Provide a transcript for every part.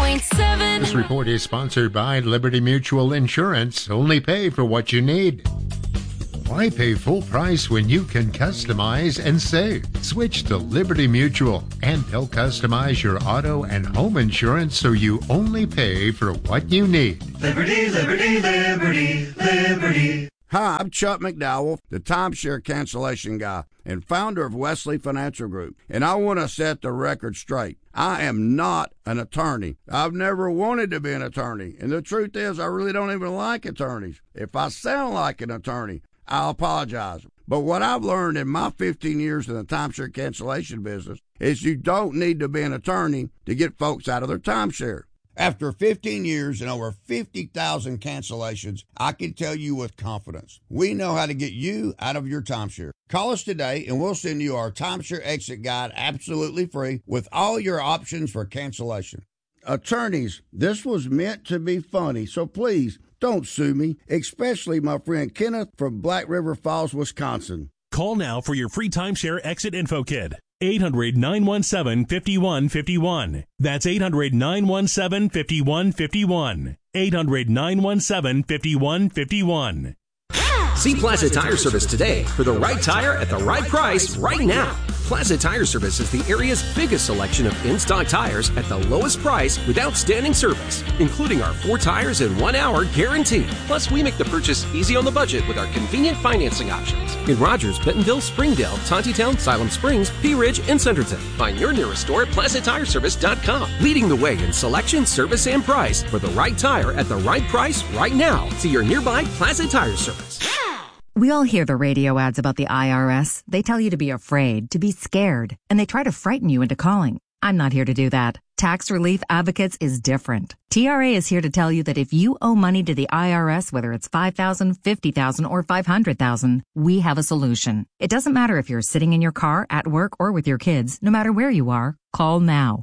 101.7. This report is sponsored by Liberty Mutual Insurance. Only pay for what you need. Why pay full price when you can customize and save? Switch to Liberty Mutual, and they'll customize your auto and home insurance so you only pay for what you need. Liberty, liberty, liberty, liberty. Hi, I'm Chuck McDowell, the timeshare cancellation guy and founder of Wesley Financial Group, and I want to set the record straight. I am not an attorney. I've never wanted to be an attorney, and the truth is I really don't even like attorneys. If I sound like an attorney, I'll apologize. But what I've learned in my 15 years in the timeshare cancellation business is you don't need to be an attorney to get folks out of their timeshare. After 15 years and over 50,000 cancellations, I can tell you with confidence, we know how to get you out of your timeshare. Call us today and we'll send you our timeshare exit guide absolutely free with all your options for cancellation. Attorneys, this was meant to be funny, so please don't sue me, especially my friend Kenneth from Black River Falls, Wisconsin. Call now for your free timeshare exit info kit. 800-917-5151. That's 800-917-5151. 800-917-5151. See Plaza Tire Service today for the right tire at the right price right now. Plaza Tire Service is the area's biggest selection of in-stock tires at the lowest price with outstanding service, including our 4 tires in 1 hour guarantee. Plus, we make the purchase easy on the budget with our convenient financing options. In Rogers, Bentonville, Springdale, Tontitown, Siloam Springs, Pea Ridge, and Centerton. Find your nearest store at PlazaTireService.com. Leading the way in selection, service, and price for the right tire at the right price right now. See your nearby Plaza Tire Service. We all hear the radio ads about the IRS. They tell you to be afraid, to be scared, and they try to frighten you into calling. I'm not here to do that. Tax Relief Advocates is different. TRA is here to tell you that if you owe money to the IRS, whether it's $5,000, $50,000, or $500,000, we have a solution. It doesn't matter if you're sitting in your car, at work, or with your kids. No matter where you are, call now.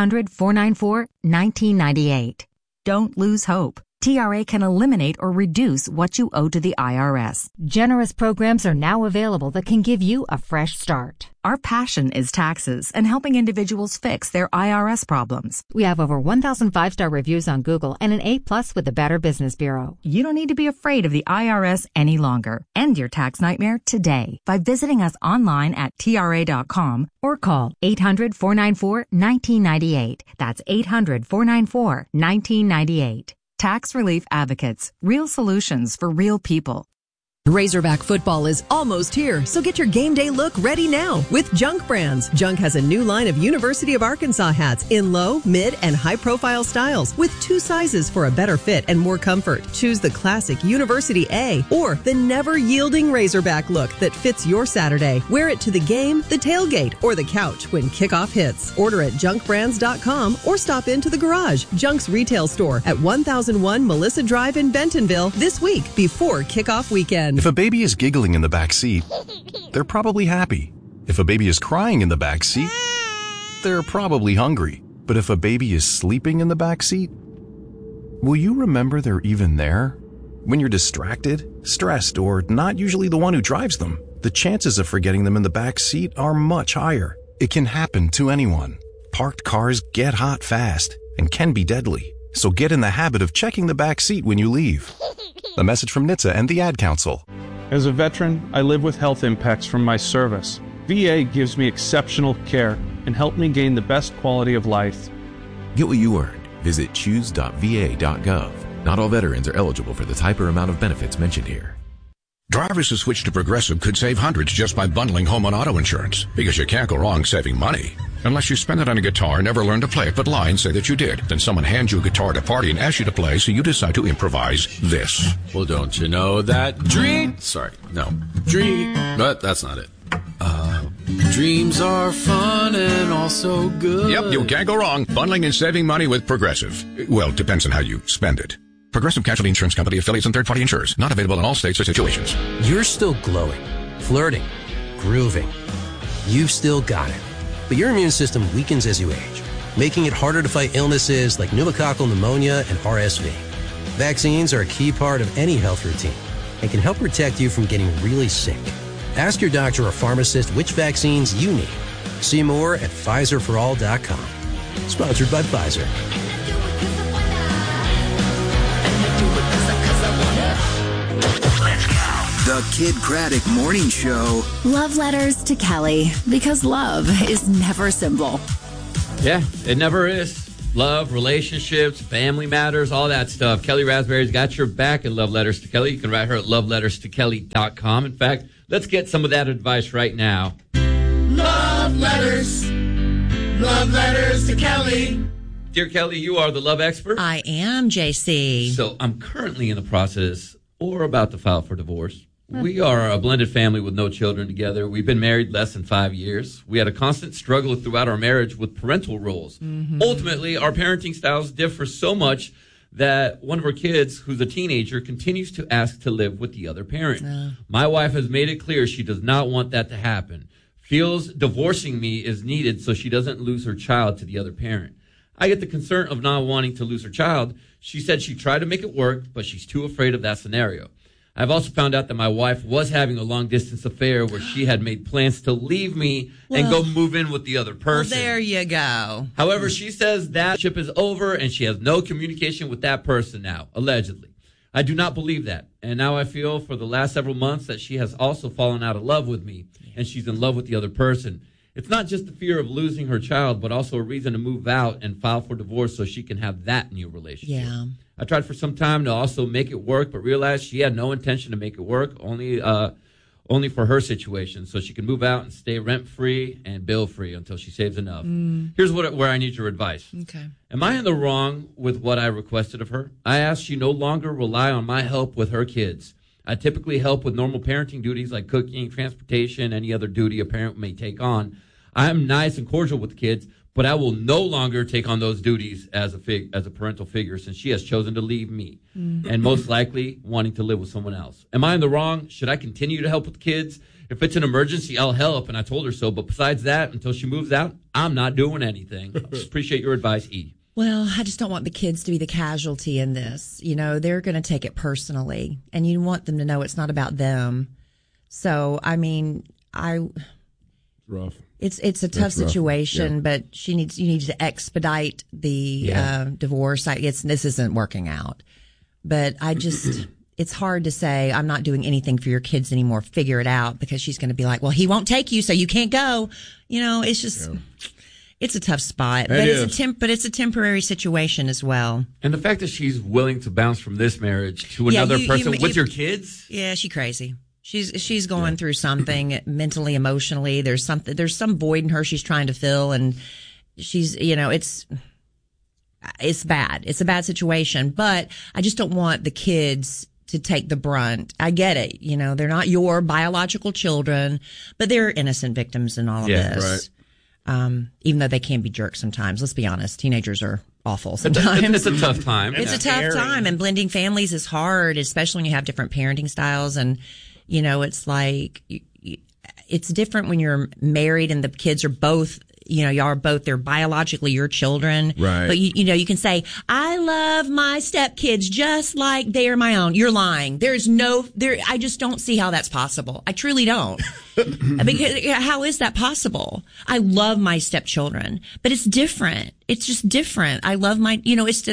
800-494-1998. Don't lose hope. TRA can eliminate or reduce what you owe to the IRS. Generous programs are now available that can give you a fresh start. Our passion is taxes and helping individuals fix their IRS problems. We have over 1,000 5-star reviews on Google and an A+ with the Better Business Bureau. You don't need to be afraid of the IRS any longer. End your tax nightmare today by visiting us online at TRA.com or call 800-494-1998. That's 800-494-1998. Tax Relief Advocates. Real solutions for real people. Razorback football is almost here, so get your game day look ready now with Junk Brands. Junk has a new line of University of Arkansas hats in low, mid, and high-profile styles with 2 sizes for a better fit and more comfort. Choose the classic University A or the never-yielding Razorback look that fits your Saturday. Wear it to the game, the tailgate, or the couch when kickoff hits. Order at junkbrands.com or stop into the garage, Junk's retail store at 1001 Melissa Drive in Bentonville this week before kickoff weekend. If a baby is giggling in the back seat, they're probably happy. If a baby is crying in the back seat, they're probably hungry. But if a baby is sleeping in the back seat, will you remember they're even there? When you're distracted, stressed, or not usually the one who drives them, the chances of forgetting them in the back seat are much higher. It can happen to anyone. Parked cars get hot fast and can be deadly. So get in the habit of checking the back seat when you leave. A message from NHTSA and the Ad Council. As a veteran, I live with health impacts from my service. VA gives me exceptional care and helped me gain the best quality of life. Get what you earned. Visit choose.va.gov. Not all veterans are eligible for the type or amount of benefits mentioned here. Drivers who switch to Progressive could save hundreds just by bundling home and auto insurance, because you can't go wrong saving money. Unless you spend it on a guitar, never learn to play it, but lie and say that you did. Then someone hands you a guitar at a party and asks you to play, so you decide to improvise this. Well, don't you know that but that's not it. Dreams are fun and also good. Yep, you can't go wrong bundling and saving money with Progressive. Well, it depends on how you spend it. Progressive Casualty Insurance Company, affiliates, and third-party insurers. Not available in all states or situations. You're still glowing, flirting, grooving. You've still got it. But your immune system weakens as you age, making it harder to fight illnesses like pneumococcal pneumonia and RSV. Vaccines are a key part of any health routine and can help protect you from getting really sick. Ask your doctor or pharmacist which vaccines you need. See more at PfizerForAll.com. Sponsored by Pfizer. The Kid Craddock Morning Show. Love letters to Kelly, because love is never simple. Yeah, it never is. Love, relationships, family matters, all that stuff. Kelly Raspberry's got your back in Love Letters to Kelly. You can write her at loveletterstokelly.com. In fact, let's get some of that advice right now. Love letters. Love letters to Kelly. Dear Kelly, you are the love expert. I am, JC. So I'm currently in the process or about to file for divorce. We are a blended family with no children together. We've been married less than 5 years. We had a constant struggle throughout our marriage with parental roles. Mm-hmm. Ultimately, our parenting styles differ so much that one of our kids, who's a teenager, continues to ask to live with the other parent. My wife has made it clear she does not want that to happen. Feels divorcing me is needed so she doesn't lose her child to the other parent. I get the concern of not wanting to lose her child. She said she tried to make it work, but she's too afraid of that scenario. I've also found out that my wife was having a long-distance affair where she had made plans to leave me and go move in with the other person. Well, there you go. However, she says that ship is over and she has no communication with that person now, allegedly. I do not believe that. And now I feel for the last several months that she has also fallen out of love with me and she's in love with the other person. It's not just the fear of losing her child, but also a reason to move out and file for divorce so she can have that new relationship. Yeah. I tried for some time to also make it work, but realized she had no intention to make it work, only for her situation, so she can move out and stay rent-free and bill-free until she saves enough. Here's where I need your advice. Okay. Am I in the wrong with what I requested of her? I asked she no longer rely on my help with her kids. I typically help with normal parenting duties like cooking, transportation, any other duty a parent may take on. I am nice and cordial with the kids, but I will no longer take on those duties as a parental figure since she has chosen to leave me and most likely wanting to live with someone else. Am I in the wrong? Should I continue to help with the kids? If it's an emergency, I'll help, and I told her so. But besides that, until she moves out, I'm not doing anything. Just appreciate your advice, E. Well, I just don't want the kids to be the casualty in this. You know, they're going to take it personally, and you want them to know it's not about them. So, I mean, rough. It's a tough situation, but you need to expedite the divorce. This isn't working out, but I just it's hard to say I'm not doing anything for your kids anymore. Figure it out, because she's going to be like, well, he won't take you, so you can't go. You know, it's just it's a tough spot, but it's a temporary situation as well. And the fact that she's willing to bounce from this marriage to another person with your kids, she's crazy. She's going through something mentally, emotionally. There's some void in her she's trying to fill, and she's, it's bad. It's a bad situation, but I just don't want the kids to take the brunt. I get it. They're not your biological children, but they're innocent victims in all of this. Right. Even though they can be jerks sometimes. Let's be honest. Teenagers are awful sometimes. It's a tough time. It's a tough time, and blending families is hard, especially when you have different parenting styles. And it's like, it's different when you're married and the kids are both, they're biologically your children. Right. But you can say, I love my stepkids just like they are my own. You're lying. I just don't see how that's possible. I truly don't. Because how is that possible? I love my stepchildren, but it's different. It's just different. I love my,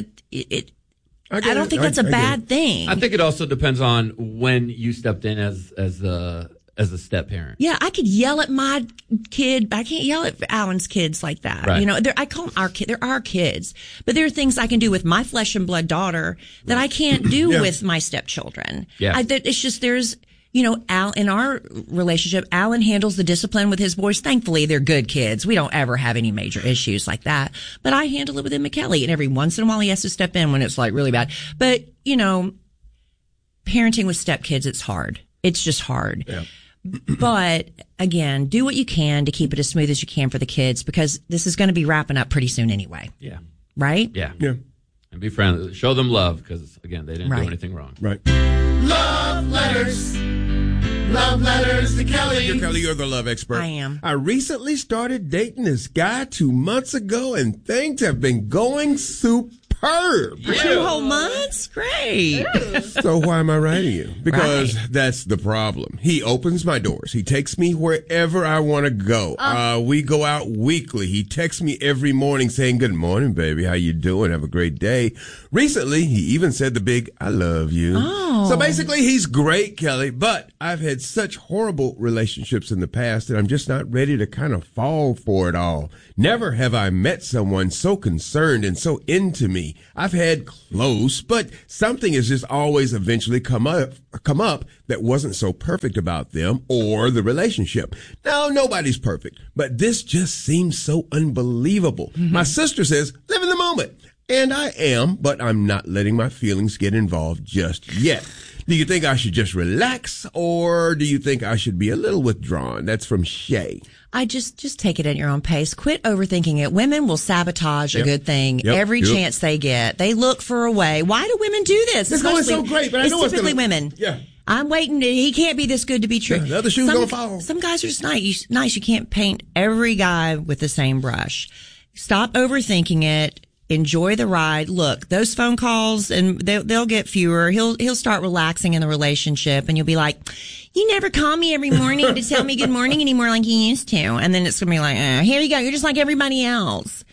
I don't think that's a bad thing. I think it also depends on when you stepped in as a step parent. Yeah, I could yell at my kid, but I can't yell at Alan's kids like that. Right. I call them our kids. They're our kids, but there are things I can do with my flesh and blood daughter that I can't do with my stepchildren. Yeah. It's just Al, in our relationship, Alan handles the discipline with his boys. Thankfully, they're good kids. We don't ever have any major issues like that. But I handle it with him and Kelly, and every once in a while he has to step in when it's like really bad. But, parenting with stepkids, it's hard. It's just hard. Yeah. But again, do what you can to keep it as smooth as you can for the kids, because this is going to be wrapping up pretty soon anyway. Yeah. Right? Yeah. Yeah. And be friendly. Show them love, because, again, they didn't do anything wrong. Right. Love letters. Love letters to Kelly. You're Kelly, you're the love expert. I am. I recently started dating this guy 2 months ago, and things have been going superb. superb. 2 whole months? Great. So why am I writing you? Because that's the problem. He opens my doors. He takes me wherever I want to go. We go out weekly. He texts me every morning saying, "Good morning, baby. How you doing? Have a great day." Recently, he even said the big, "I love you." Oh. So basically, he's great, Kelly, but I've had such horrible relationships in the past that I'm just not ready to kind of fall for it all. Never have I met someone so concerned and so into me. I've had close, but something has just always eventually come up that wasn't so perfect about them or the relationship. Now, nobody's perfect, but this just seems so unbelievable. My sister says, live in the moment. And I am, but I'm not letting my feelings get involved just yet. Do you think I should just relax, or do you think I should be a little withdrawn? That's from Shay. I just take it at your own pace. Quit overthinking it. Women will sabotage a good thing every chance they get. They look for a way. Why do women do this? It's going so great, but I know it's typically women. Yeah. I'm waiting. He can't be this good to be true. Yeah, the other shoe's going to fall. Some guys are just nice. You can't paint every guy with the same brush. Stop overthinking it. Enjoy the ride. Look, those phone calls, and they'll get fewer. He'll start relaxing in the relationship, and you'll be like, "You never call me every morning to tell me good morning anymore like you used to." And then it's gonna be like, "Here you go. You're just like everybody else."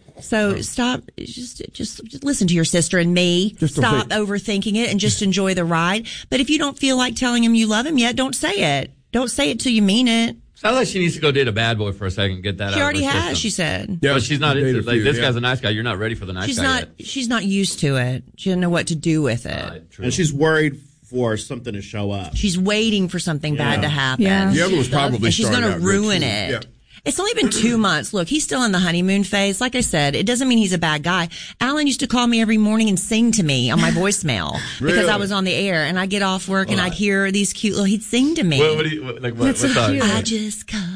So stop. Just listen to your sister and me. Stop overthinking it and just enjoy the ride. But if you don't feel like telling him you love him yet, don't say it. Don't say it till you mean it. Sounds like she needs to go date a bad boy for a second and get that out of her She already has, system. she said. Yeah, but she's not into it. Like, this guy's a nice guy. You're not ready for the nice guy yet. She's not used to it. She doesn't know what to do with it. And she's worried for something to show up. She's waiting for something bad to happen. Yeah. The other was probably and she's going to ruin it. Yeah. It's only been 2 months. Look, he's still in the honeymoon phase. Like I said, it doesn't mean he's a bad guy. Alan used to call me every morning and sing to me on my voicemail because I was on the air, and I'd get off work and I'd hear these cute little, he'd sing to me. What song? I just called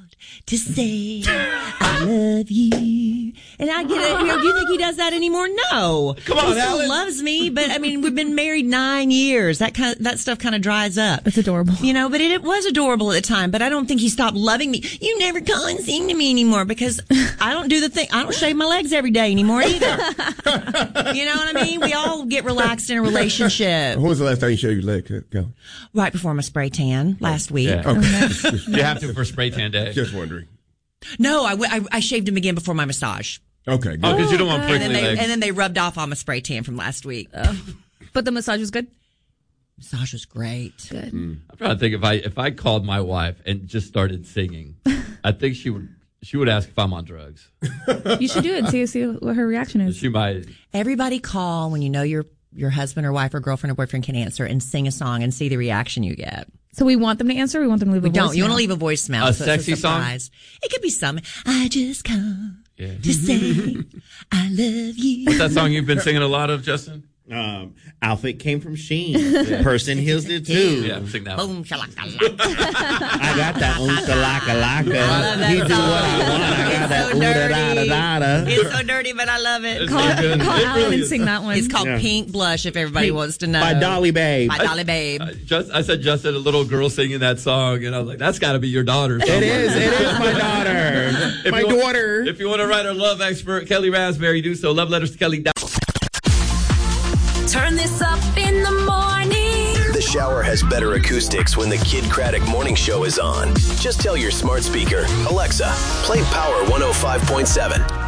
to say I love you. And I get it. Do you think he does that anymore? No. Come on, he still Alan. loves me, but I mean, we've been married 9 years. That stuff kind of dries up. It's adorable. You know, but it was adorable at the time, but I don't think he stopped loving me. You never call and sing to me anymore because I don't do the thing. I don't shave my legs every day anymore either. You know what I mean? We all get relaxed in a relationship. When was the last time you shaved your leg, Kelly? Right before my spray tan last week. Yeah. Okay. You have to for spray tan day. Just wondering. No, I shaved him again before my massage. Okay, good. Oh, because you don't want prickly legs. And then they rubbed off on my spray tan from last week. But the massage was good? Massage was great. Good. I'm trying to think if I called my wife and just started singing, I think she would ask if I'm on drugs. You should do it and see what her reaction is. She might. Everybody call when you know your husband or wife or girlfriend or boyfriend can answer and sing a song and see the reaction you get. So we want them to answer? We want them to leave a voicemail? Don't. You want to leave a voicemail. A so sexy it's a surprise. It could be something. I just come to say I love you. What's that song you've been singing a lot of, Justin? Outfit came from Shein. Person heals it too. Yeah, sing that one. Boom, shalaka-laka. I got that laka. He do what I want. I got that ooh-da-da-da-da. It's so dirty, but I love it. Call Alan and sing that one. It's called Pink Blush, if everybody wants to know. By Dolly Babe. By Dolly Babe. I said Justin, a little girl singing that song, and I was like, that's got to be your daughter. Somewhere. It is my daughter. My daughter. If you want to write our love expert, Kelly Raspberry, do so. Love letters to Kelly. Turn this up in the morning. The shower has better acoustics when the Kid Craddock Morning Show is on. Just tell your smart speaker, Alexa, play Power 105.7.